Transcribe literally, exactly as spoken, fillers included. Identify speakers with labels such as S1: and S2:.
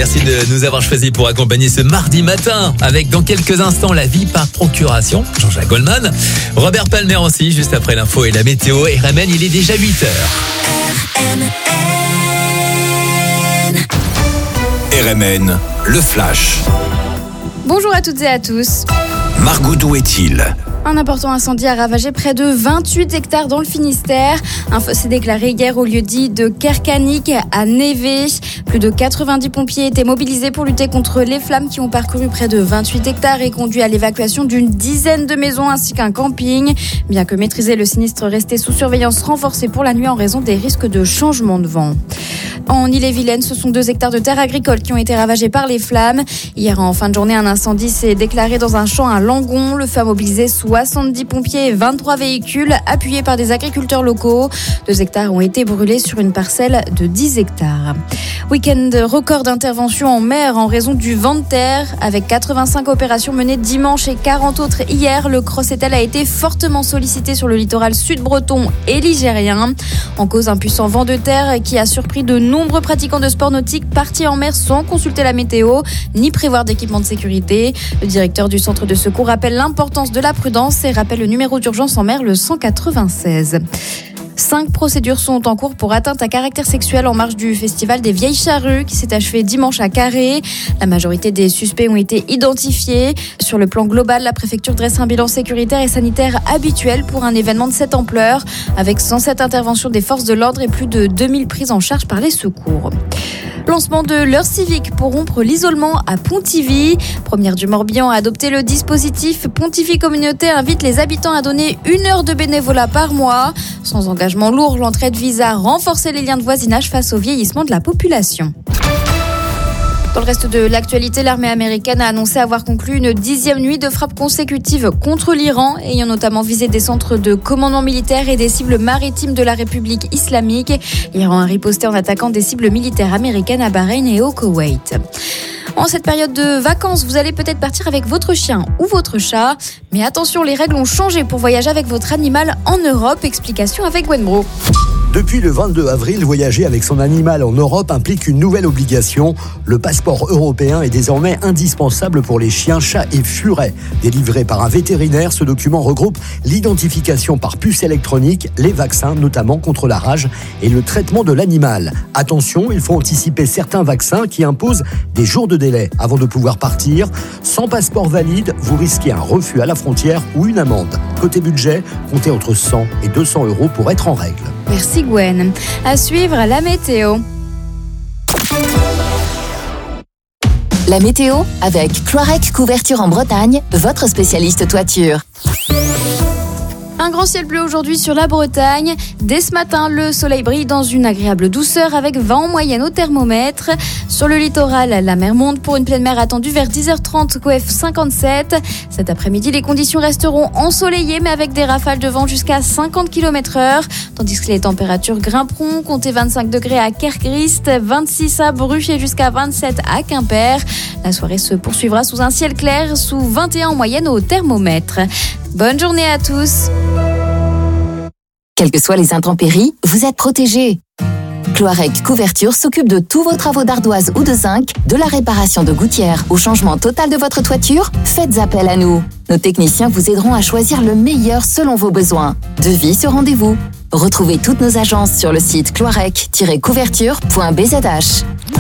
S1: Merci de nous avoir choisis pour accompagner ce mardi matin avec dans quelques instants la vie par procuration, Jean-Jacques Goldman. Robert Palmer aussi, juste après l'info et la météo. R M N, il est déjà huit heures.
S2: R M N.
S3: R M N, le flash.
S4: Bonjour à toutes et à tous.
S3: Margot, d'où est-il ?
S4: Un important incendie a ravagé près de vingt-huit hectares dans le Finistère. Un feu s'est déclaré hier au lieu-dit de Kerkanik à Névé. Plus de quatre-vingt-dix pompiers étaient mobilisés pour lutter contre les flammes qui ont parcouru près de vingt-huit hectares et conduit à l'évacuation d'une dizaine de maisons ainsi qu'un camping. Bien que maîtrisé, le sinistre restait sous surveillance renforcée pour la nuit en raison des risques de changement de vent. En Ille-et-Vilaine, ce sont deux hectares de terres agricoles qui ont été ravagés par les flammes. Hier, en fin de journée, un incendie s'est déclaré dans un champ à Langon. Le feu a mobilisé soixante-dix pompiers et vingt-trois véhicules appuyés par des agriculteurs locaux. Deux hectares ont été brûlés sur une parcelle de dix hectares. Week-end record d'intervention en mer en raison du vent de terre. Avec quatre-vingt-cinq opérations menées dimanche et quarante autres hier, le Crossetel a été fortement sollicité sur le littoral sud-breton et ligérien. En cause, un puissant vent de terre qui a surpris de nombreux pratiquants de sport nautique partis en mer sans consulter la météo ni prévoir d'équipement de sécurité. Le directeur du centre de secours rappelle l'importance de la prudence et rappelle le numéro d'urgence en mer, le cent quatre-vingt-seize. Cinq procédures sont en cours pour atteinte à caractère sexuel en marge du festival des Vieilles Charrues qui s'est achevé dimanche à Carré. La majorité des suspects ont été identifiés. Sur le plan global, la préfecture dresse un bilan sécuritaire et sanitaire habituel pour un événement de cette ampleur, avec cent sept interventions des forces de l'ordre et plus de deux mille prises en charge par les secours. Lancement de l'heure civique pour rompre l'isolement à Pontivy. Première du Morbihan à adopter le dispositif. Pontivy Communauté invite les habitants à donner une heure de bénévolat par mois. Sans engagement lourd, l'entraide vise à renforcer les liens de voisinage face au vieillissement de la population. Dans le reste de l'actualité, l'armée américaine a annoncé avoir conclu une dixième nuit de frappes consécutives contre l'Iran, ayant notamment visé des centres de commandement militaire et des cibles maritimes de la République islamique. L'Iran a riposté en attaquant des cibles militaires américaines à Bahreïn et au Koweït. En cette période de vacances, vous allez peut-être partir avec votre chien ou votre chat. Mais attention, les règles ont changé pour voyager avec votre animal en Europe. Explication avec Gwen Bro.
S5: Depuis le vingt-deux avril, voyager avec son animal en Europe implique une nouvelle obligation. Le passeport européen est désormais indispensable pour les chiens, chats et furets. Délivré par un vétérinaire, ce document regroupe l'identification par puce électronique, les vaccins, notamment contre la rage, et le traitement de l'animal. Attention, il faut anticiper certains vaccins qui imposent des jours de délai avant de pouvoir partir. Sans passeport valide, vous risquez un refus à la frontière ou une amende. Côté budget, comptez entre cent et deux cents euros pour être en règle.
S4: Merci Gwen. À suivre la météo.
S2: La météo avec Cloirec Couverture en Bretagne, votre spécialiste toiture.
S4: Un grand ciel bleu aujourd'hui sur la Bretagne. Dès ce matin, le soleil brille dans une agréable douceur avec vingt en moyenne au thermomètre. Sur le littoral, la mer monte pour une pleine mer attendue vers dix heures trente, C O F cinquante-sept. Cet après-midi, les conditions resteront ensoleillées mais avec des rafales de vent jusqu'à cinquante kilomètres heure. Tandis que les températures grimperont, comptez vingt-cinq degrés à Kerkrist, vingt-six à Bruges et jusqu'à vingt-sept à Quimper. La soirée se poursuivra sous un ciel clair, sous vingt et un en moyenne au thermomètre. Bonne journée à tous.
S2: Quelles que soient les intempéries, vous êtes protégés. Cloirec Couverture s'occupe de tous vos travaux d'ardoise ou de zinc, de la réparation de gouttières au changement total de votre toiture. Faites appel à nous. Nos techniciens vous aideront à choisir le meilleur selon vos besoins. Devis sur rendez-vous. Retrouvez toutes nos agences sur le site cloirec tiret couverture point b z h.